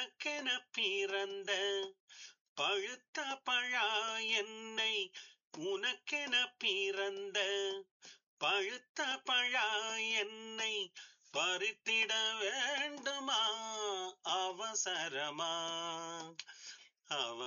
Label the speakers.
Speaker 1: உனக்கென பிறந்த பழுத்த பழா என்னை உனக்கென பிறந்த பழுத்த பழா என்னை பறித்திட வேண்டுமா அவசரமா